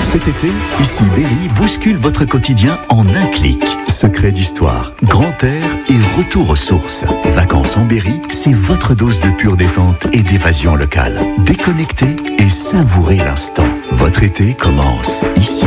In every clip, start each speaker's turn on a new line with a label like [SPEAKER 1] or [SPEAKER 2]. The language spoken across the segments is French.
[SPEAKER 1] Cet été, ici Berry bouscule votre quotidien en un clic. Secret d'histoire, grand air et retour aux sources. Vacances en Berry, c'est votre dose de pure détente et d'évasion locale. Déconnectez et savourez l'instant. Votre été commence ici.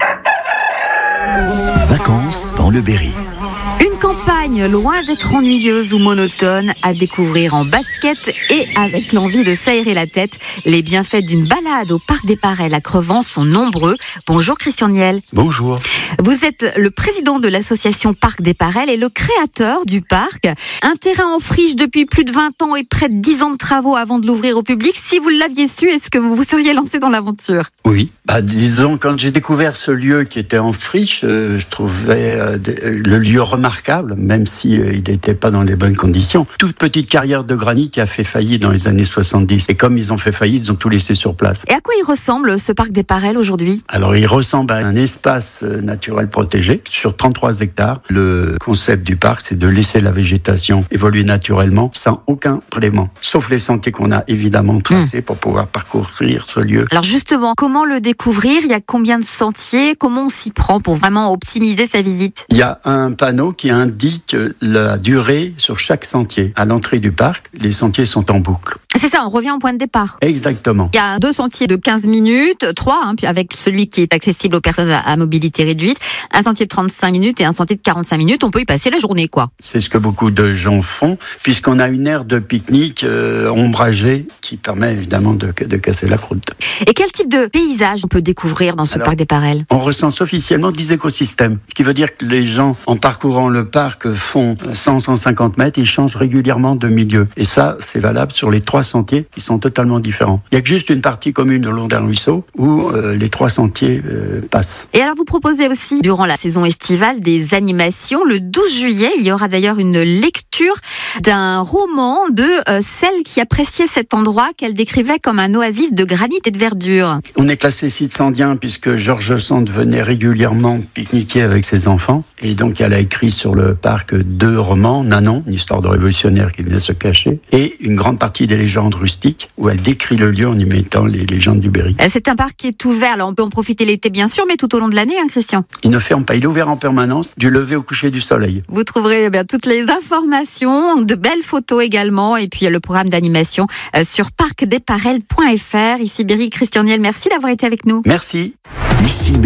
[SPEAKER 1] Vacances dans le Berry.
[SPEAKER 2] Une campagne loin d'être ennuyeuse ou monotone à découvrir en basket et avec l'envie de s'aérer la tête. Les bienfaits d'une balade au Parc des Parels à Crevant sont nombreux. Bonjour Christian Niel.
[SPEAKER 3] Bonjour.
[SPEAKER 2] Vous êtes le président de l'association Parc des Parels et le créateur du parc. Un terrain en friche depuis plus de 20 ans et près de 10 ans de travaux avant de l'ouvrir au public. Si vous l'aviez su, est-ce que vous vous seriez lancé dans l'aventure ?
[SPEAKER 3] Oui. Disons, quand j'ai découvert ce lieu qui était en friche, je trouvais le lieu remarquable, même si il n'était pas dans les bonnes conditions. Toute petite carrière de granit qui a fait faillite dans les années 70. Et comme ils ont fait faillite, ils ont tout laissé sur place.
[SPEAKER 2] Et à quoi il ressemble ce Parc des Parels aujourd'hui ?
[SPEAKER 3] Alors, il ressemble à un espace naturel protégé sur 33 hectares. Le concept du parc, c'est de laisser la végétation évoluer naturellement sans aucun prélèvement. Sauf les sentiers qu'on a évidemment tracés pour pouvoir parcourir ce lieu.
[SPEAKER 2] Alors justement, comment le découvrir ? Il y a combien de sentiers ? Comment on s'y prend pour vraiment optimiser sa visite ?
[SPEAKER 3] Il y a un panneau qui indique la durée sur chaque sentier. À l'entrée du parc, les sentiers sont en boucle.
[SPEAKER 2] C'est ça, on revient au point de départ.
[SPEAKER 3] Exactement.
[SPEAKER 2] Il y a 2 sentiers de 15 minutes, 3, puis avec celui qui est accessible aux personnes à mobilité réduite, un sentier de 35 minutes et un sentier de 45 minutes. On peut y passer la journée, quoi.
[SPEAKER 3] C'est ce que beaucoup de gens font, puisqu'on a une aire de pique-nique ombragée qui permet évidemment de casser la croûte.
[SPEAKER 2] Et quel type de paysage on peut découvrir dans ce Parc des Parels ?
[SPEAKER 3] On recense officiellement 10 écosystèmes, ce qui veut dire que les gens, en parcourant le parc, font 100-150 mètres et changent régulièrement de milieu. Et ça, c'est valable sur les 3 sentiers qui sont totalement différents. Il n'y a que juste une partie commune le long d'un ruisseau où les 3 sentiers passent.
[SPEAKER 2] Et alors vous proposez aussi, durant la saison estivale, des animations. Le 12 juillet, il y aura d'ailleurs une lecture d'un roman de celle qui appréciait cet endroit qu'elle décrivait comme un oasis de granit et de verdure.
[SPEAKER 3] On est classé site sandien puisque Georges Sand venait régulièrement pique-niquer avec ses enfants. Et donc elle a écrit sur le parc 2 romans, Nanon, une histoire de révolutionnaire qui venait se cacher, et une grande partie des légendes rustiques où elle décrit le lieu en y mettant les légendes du Berry.
[SPEAKER 2] C'est un parc qui est ouvert, alors on peut en profiter l'été bien sûr, mais tout au long de l'année, hein, Christian ?
[SPEAKER 3] Il ne ferme pas, il est ouvert en permanence, du lever au coucher du soleil.
[SPEAKER 2] Vous trouverez toutes les informations, de belles photos également, et puis le programme d'animation sur parcdesparels.fr. Ici Berry, Christian Niel, merci d'avoir été avec nous.
[SPEAKER 3] Merci.
[SPEAKER 1] Ici